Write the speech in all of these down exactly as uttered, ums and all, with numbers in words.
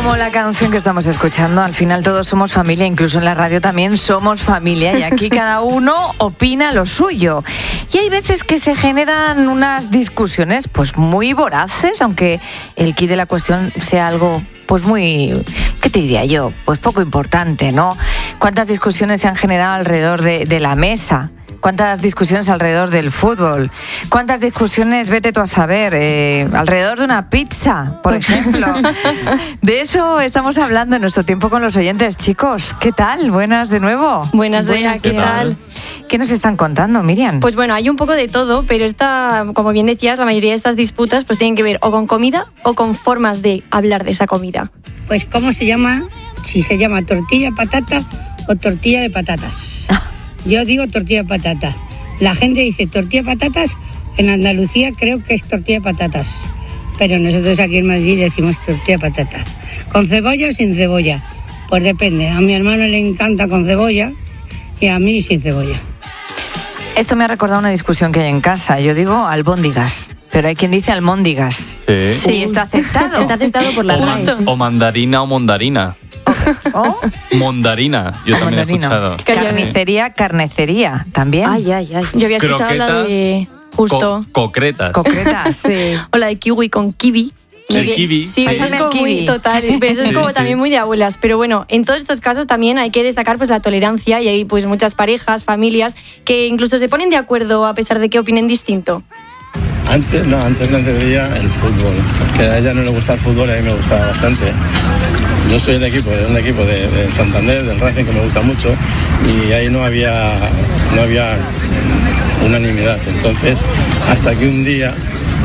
Como la canción que estamos escuchando, al final todos somos familia, incluso en la radio también somos familia y aquí cada uno opina lo suyo. Y hay veces que se generan unas discusiones pues muy voraces, aunque el quid de la cuestión sea algo pues muy, ¿qué te diría yo? Pues poco importante, ¿no? ¿Cuántas discusiones se han generado alrededor de, de la mesa? ¿Cuántas discusiones alrededor del fútbol? ¿Cuántas discusiones, vete tú a saber, eh, alrededor de una pizza, por ejemplo? De eso estamos hablando en nuestro tiempo con los oyentes. Chicos, ¿qué tal? Buenas de nuevo. Buenas, Buenas ¿qué, ¿qué tal? ¿Qué nos están contando, Miriam? Pues bueno, hay un poco de todo, pero esta, como bien decías, la mayoría de estas disputas pues tienen que ver o con comida o con formas de hablar de esa comida. Pues ¿cómo se llama? Si se llama tortilla patata o tortilla de patatas. Yo digo tortilla de patata. La gente dice tortilla de patatas. En Andalucía creo que es tortilla de patatas. Pero nosotros aquí en Madrid decimos tortilla de patatas. ¿Con cebolla o sin cebolla? Pues depende. A mi hermano le encanta con cebolla y a mí sin cebolla. Esto me ha recordado una discusión que hay en casa. Yo digo albóndigas, pero hay quien dice almóndigas. Sí. Sí, está aceptado. Está aceptado por la o, man, o mandarina o mondarina. ¿Oh? Mondarina, yo también Mondarino. he escuchado. Carnicería, carnecería, también. Ay, ay, ay. Yo había escuchado Croquetas, la de justo. Co- concretas. Concretas. Sí. O la de kiwi con kiwi. El kiwi. Sí, Sí. eso es El como kiwi. muy total, pero eso es Sí, como sí. también muy de abuelas. Pero bueno, en todos estos casos también hay que destacar pues la tolerancia y hay pues muchas parejas, familias que incluso se ponen de acuerdo a pesar de que opinen distinto. Antes no, antes no veía el fútbol, porque a ella no le gusta el fútbol y a mí me gustaba bastante. Yo soy del equipo, de un equipo de, de Santander, del Racing, que me gusta mucho, y ahí no había, no había unanimidad. Entonces, hasta que un día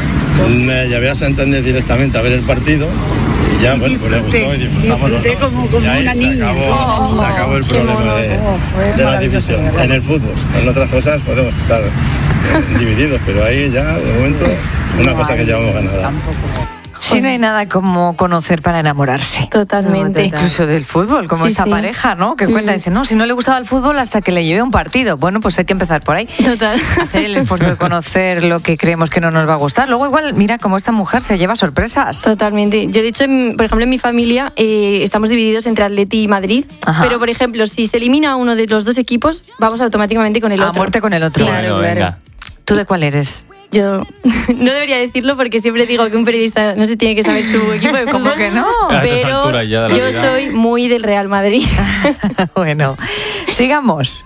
me llevé a Santander directamente a ver el partido, y ya, bueno, pues le gustó y disfrutamos los dos. Como, como y ahí una se niña. acabó, Oh, se acabó el problema de, de la división. En el fútbol, en otras cosas podemos estar eh, divididos, pero ahí ya, de momento, una cosa que llevamos ganada. Sí, no hay nada como conocer para enamorarse. Totalmente. Incluso del fútbol, como Sí, esa sí. pareja, ¿no? Que cuenta, dice, no, si no le gustaba el fútbol hasta que le llevé un partido. Bueno, pues hay que empezar por ahí. Total. Hacer el esfuerzo de conocer lo que creemos que no nos va a gustar. Luego igual, mira cómo esta mujer se lleva sorpresas. Totalmente. Yo, de hecho, en- por ejemplo, en mi familia eh, estamos divididos entre Atleti y Madrid. Ajá. Pero, por ejemplo, si se elimina uno de los dos equipos, vamos automáticamente con el A otro. muerte con el otro. Sí, Bueno, claro, venga. ¿Tú de cuál eres? Yo no debería decirlo porque siempre digo que un periodista no se tiene que saber su equipo de fútbol. ¿Cómo que no? A estas Pero alturas ya de la yo vida. soy muy del Real Madrid. Bueno, sigamos.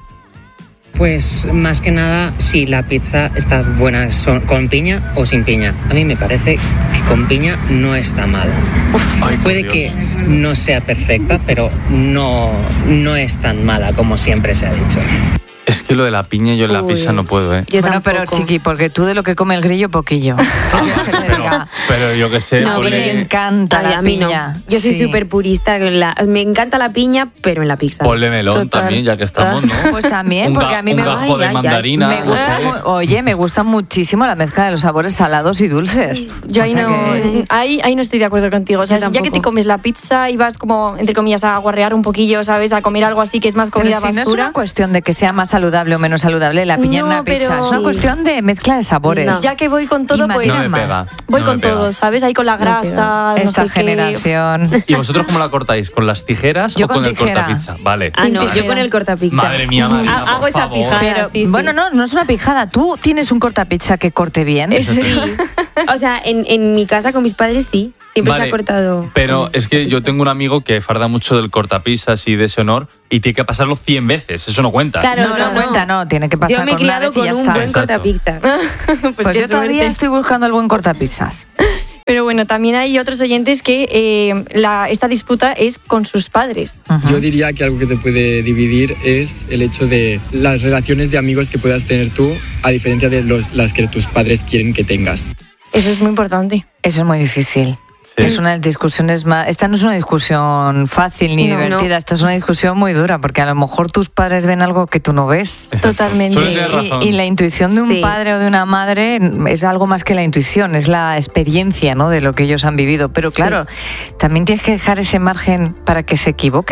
Pues más que nada, si la pizza está buena son- con piña o sin piña. A mí me parece que con piña no está mal. Ay, por Puede Dios. que no sea perfecta, pero no, no es tan mala como siempre se ha dicho. Es que lo de la piña yo en la Uy. pizza no puedo, ¿eh? Yo bueno, pero tampoco. chiqui, porque tú de lo que come el grillo, poquillo. ¿Qué quieres que te Pero, diga? pero yo que sé, No, a mí ponle- me encanta Ay, la a mí no. piña. Yo soy Sí. súper purista. con la- Me encanta la piña, pero en la pizza. ponle melón Total. también, ya que estamos, ¿no? Pues también, Un porque ga- a mí un me gajo Ay, de ay, ay. mandarina. Me gusta, no sé. mu- oye, me gusta muchísimo la mezcla de los sabores salados y dulces. Yo O ahí sea no, que- ahí, ahí no estoy de acuerdo contigo. O sea, Yo ya que te tampoco. comes la pizza y vas como, entre comillas, a guarrear un poquillo, ¿sabes? A comer algo así que es más Pero comida si no es basura. una cuestión de que sea más saludable o menos saludable la piña en No, una pizza, pero- es una Sí. cuestión de mezcla de sabores. No. Ya que voy con todo, Y pues No me Más. pega. voy no con me pega. todo, ¿sabes? Ahí con la grasa, no Esta sé qué. generación. ¿Y vosotros cómo la cortáis? ¿Con las tijeras Yo o con, con el tijera. cortapizza? Vale. Ah, no, Tijera. yo con el cortapizza. Madre mía, Marina, Ha- por hago esa favor. pijada. Pero, sí, sí. bueno, no, no es una pijada. Tú tienes un cortapizza que corte bien. Sí. O sea, en, en mi casa con mis padres sí. Siempre Vale, se ha cortado. Pero es que yo tengo un amigo que farda mucho del cortapizzas y de ese honor y tiene que pasarlo cien veces. Eso no cuenta. Claro, no, no, no, no. cuenta, no. Tiene que pasar Yo me he con una criado vez y con ya un está. buen Exacto. cortapizza. Pues, Pues qué yo todavía suerte. estoy buscando el buen cortapizzas. Pero bueno, también hay otros oyentes que eh, la, esta disputa es con sus padres. Ujú. Yo diría que algo que te puede dividir es el hecho de las relaciones de amigos que puedas tener tú, a diferencia de los, las que tus padres quieren que tengas. Eso es muy importante. Eso es muy difícil. Sí. Es una de las discusiones más. Esta no es una discusión fácil ni No, divertida. no. Esta es una discusión muy dura porque a lo mejor tus padres ven algo que tú no ves. Totalmente. Suele Y, tener razón. y- y la intuición de un Sí. padre o de una madre es algo más que la intuición, es la experiencia, ¿no?, de lo que ellos han vivido. Pero claro, también tienes que dejar ese margen para que se equivoquen.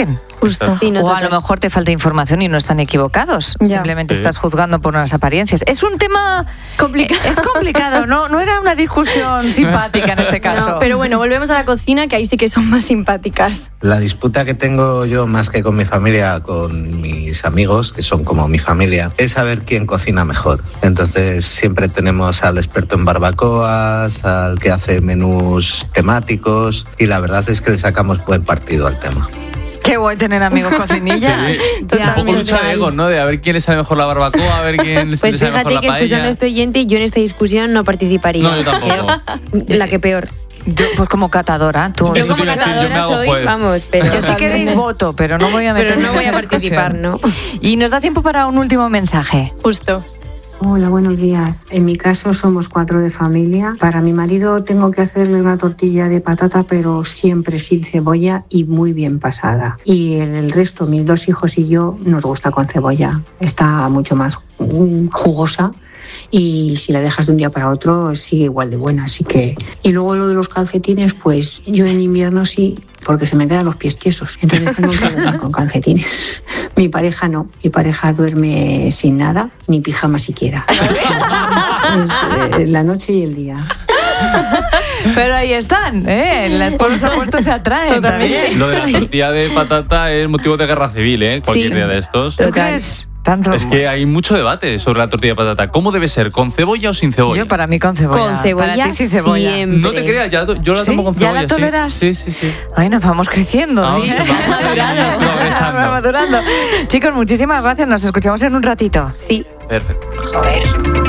Justo. Sí, no, O a total. lo mejor te falta información y no están equivocados. Ya. Simplemente Sí. estás juzgando por unas apariencias. Es un tema Complicado. eh, Es complicado, no, no era una discusión simpática en este caso. No, pero bueno, volvemos a la cocina, que ahí sí que son más simpáticas. La disputa que tengo yo más que con mi familia, con mis amigos, que son como mi familia, es saber quién cocina mejor. Entonces siempre tenemos al experto en barbacoas, al que hace menús temáticos y la verdad es que le sacamos buen partido al tema. Qué guay tener amigos cocinillas. Sí. Un Ya, poco lucha total. de egos, ¿no? De a ver quién le sale mejor la barbacoa, a ver quién le Pues sale mejor fíjate la que escuchando paella. a este oyente, yo en esta discusión no participaría. No, yo tampoco. Creo la que peor. Yo, pues como catadora, tú. Yo Eso como te iba a decir, yo me catadora hago soy, juez. vamos, pero... Yo si queréis voto, pero no voy a meter Pero no voy a participar, ¿no? Y nos da tiempo para un último mensaje. Justo. Hola, buenos días. En mi caso somos cuatro de familia. Para mi marido tengo que hacerle una tortilla de patata, pero siempre sin cebolla y muy bien pasada. Y el resto, mis dos hijos y yo, nos gusta con cebolla. Está mucho más mm, jugosa. Y si la dejas de un día para otro sigue igual de buena, así que... Y luego lo de los calcetines, pues yo en invierno sí, porque se me quedan los pies tiesos, entonces tengo que dormir con calcetines. Mi pareja no, mi pareja duerme sin nada, ni pijama siquiera. Es, eh, la noche y el día. Pero ahí están, ¿eh? Las polos opuestos se atraen también. Lo de la tortilla de patata es motivo de guerra civil, ¿eh? Cualquier Sí. día de estos. ¿Tú crees? Tanto. Es que hay mucho debate sobre la tortilla de patata. ¿Cómo debe ser? ¿Con cebolla o sin cebolla? Yo para mí con cebolla. Con cebolla Para ti sin cebolla. siempre. No te creas, ya, yo la ¿Sí? tomo con ¿Ya cebolla. la toleras? Sí, sí, sí. Ay, nos vamos creciendo. Vamos, ¿sí? vamos madurando. progresando. Vamos madurando. Chicos, muchísimas gracias. Nos escuchamos en un ratito. Sí. Perfecto. Joder.